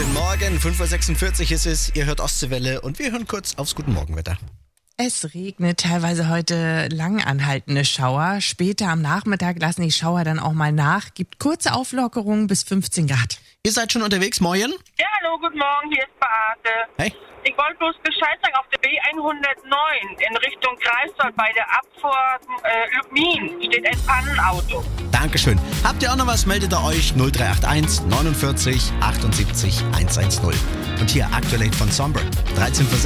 Guten Morgen, 5.46 Uhr ist es. Ihr hört Ostseewelle und wir hören kurz aufs Guten Morgenwetter. Es regnet teilweise heute lang anhaltende Schauer. Später am Nachmittag lassen die Schauer dann auch mal nach. Gibt kurze Auflockerungen bis 15 Grad. Ihr seid schon unterwegs, moin? Ja, hallo, guten Morgen, hier ist Beate. Hey. Ich wollte bloß Bescheid sagen, auf der B109 in Richtung Greifswald bei der Abfahrt Lubmin steht ein Pannenauto. Dankeschön. Habt ihr auch noch was, meldet ihr euch 0381 49 78 110. Und hier aktuell von Somber, 13 vor